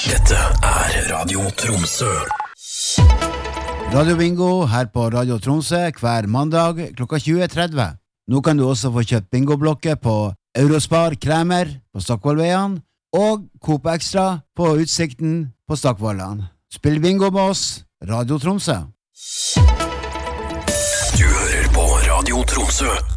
Dette Radio Tromsø. Radio Bingo her på Radio Tromsø hver mandag klokka 20.30. Nå kan du også få kjøpt bingoblokker på Eurospar Kremer på Stockvollveien og Coop Extra på Utsikten på Stockvollan. Spill bingo med oss, Radio Tromsø. Du hører på Radio Tromsø.